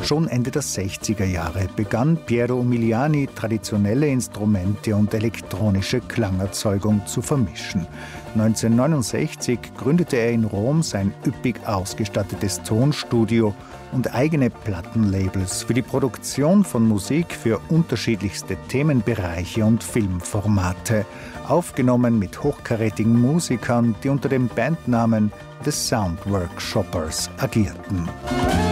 Schon Ende der 60er Jahre begann Piero Umiliani, traditionelle Instrumente und elektronische Klangerzeugung zu vermischen. 1969 gründete er in Rom sein üppig ausgestattetes Tonstudio und eigene Plattenlabels für die Produktion von Musik für unterschiedlichste Themenbereiche und Filmformate, aufgenommen mit hochkarätigen Musikern, die unter dem Bandnamen The Sound Workshoppers agierten.